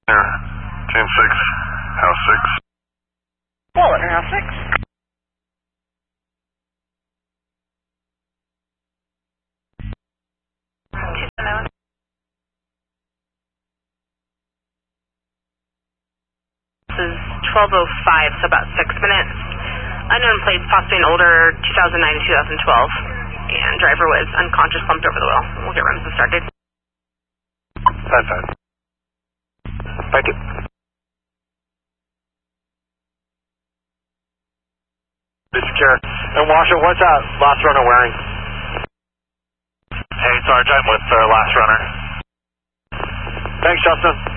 10-6, house 6. Wallet, house 6. This is 12:05, so about 6 minutes. Unknown plates, possibly an older 2009 to 2012. And driver was unconscious, slumped over the wheel. We'll get runs started. 5-5. Thank you. Be secure. And Washer, what's that last runner wearing? Hey, Sarge, I'm with last runner. Thanks, Justin.